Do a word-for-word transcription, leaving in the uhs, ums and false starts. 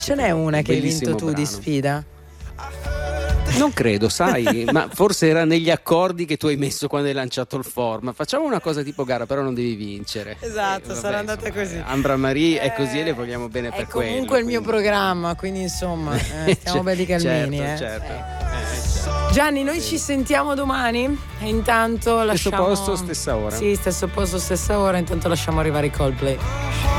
Ce n'è una che hai Bellissimo vinto tu brano. di sfida? Non credo, sai, ma forse era negli accordi che tu hai messo quando hai lanciato il form. Facciamo una cosa tipo gara, però non devi vincere. Esatto, Eh, sarà vabbè, andata insomma, così. Ambra Marie è Eh, così e le vogliamo bene è per comunque quello. il mio quindi- programma, quindi insomma, eh, stiamo belli calmini. certo, eh. certo. Eh. Eh, certo. Gianni, noi ci sentiamo domani e intanto Stesso lasciamo... posto, stessa ora. Sì, stesso posto, stessa ora, intanto lasciamo arrivare i Coldplay.